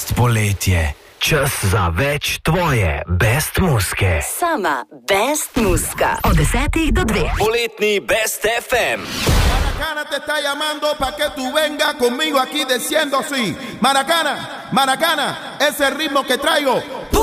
Best poletje. Čas za več tvoje Best muske. Sama Best muska. Od 10 do 2. Poletni Best FM. Maracana te está llamando para que tú vengas conmigo aquí diciendo así. Maracana, Maracana, ese ritmo que traigo.